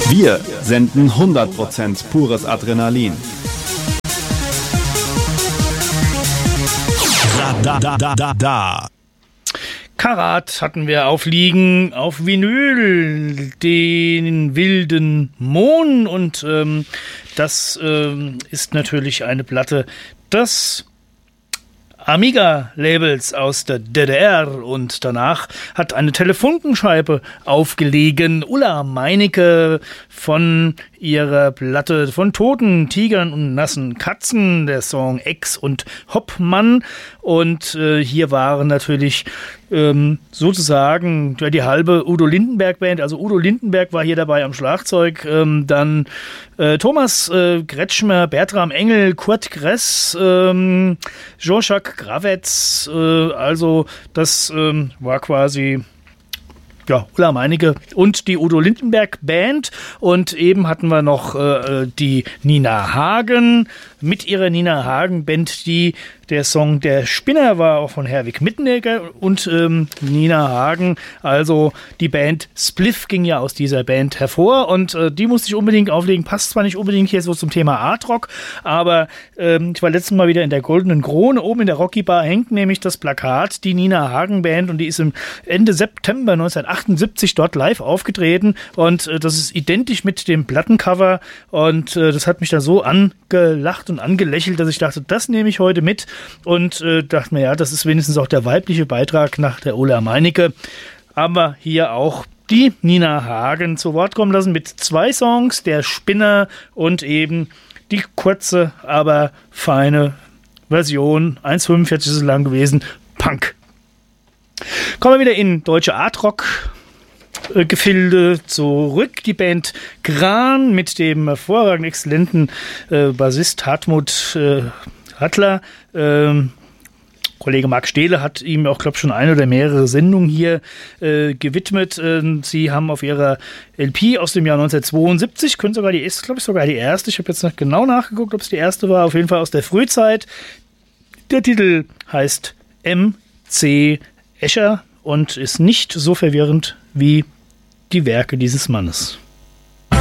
Wir senden 100% pures Adrenalin. Da. Karat hatten wir aufliegen, auf Vinyl, den wilden Mohn, und das ist natürlich eine Platte des Amiga-Labels aus der DDR, und danach hat eine Telefunkenscheibe aufgelegen. Ulla Meinecke von ihrer Platte von Toten Tigern und nassen Katzen, der Song Ex und Hoppmann, und hier waren natürlich sozusagen die halbe Udo Lindenberg Band, also Udo Lindenberg war hier dabei am Schlagzeug, dann Thomas Kretschmer, Bertram Engel, Kurt Gress, Jean-Jacques Gravetz, also das war quasi Ulla Meinecke und die Udo Lindenberg Band, und eben hatten wir noch die Nina Hagen mit ihrer Nina Hagen Band, der Song Der Spinner war auch von Herwig Mittenecker und Nina Hagen, also die Band Spliff ging ja aus dieser Band hervor, und die musste ich unbedingt auflegen, passt zwar nicht unbedingt hier so zum Thema Art Rock, aber ich war letztes Mal wieder in der Goldenen Krone, oben in der Rocky Bar hängt nämlich das Plakat, die Nina Hagen Band, und die ist im Ende September 1978 dort live aufgetreten, und das ist identisch mit dem Plattencover, und das hat mich da so angelacht und angelächelt, dass ich dachte, das nehme ich heute mit, und dachte mir, ja, das ist wenigstens auch der weibliche Beitrag nach der Ulla Meinecke. Aber hier auch die Nina Hagen zu Wort kommen lassen mit 2 Songs, Der Spinner und eben die kurze, aber feine Version, 1,45 ist es lang gewesen, Punk. Kommen wir wieder in deutsche Art-Rock Gefilde zurück. Die Band Gran mit dem hervorragend exzellenten Bassist Hartmut Hattler. Kollege Marc Stehle hat ihm auch, glaube ich, schon eine oder mehrere Sendungen hier gewidmet. Sie haben auf ihrer LP aus dem Jahr 1972, könnte sogar die erste, glaube ich, sogar die erste, ich habe jetzt nicht genau nachgeguckt, ob es die erste war, auf jeden Fall aus der Frühzeit. Der Titel heißt M.C. Escher und ist nicht so verwirrend wie die Werke dieses Mannes.